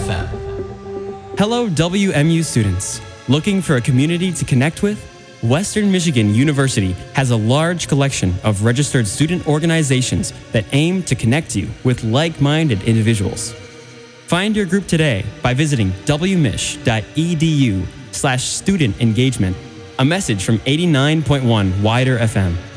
FM. Hello, WMU students. Looking for a community to connect with? Western Michigan University has a large collection of registered student organizations that aim to connect you with like-minded individuals. Find your group today by visiting wmich.edu/student engagement. A message from 89.1 Wider FM.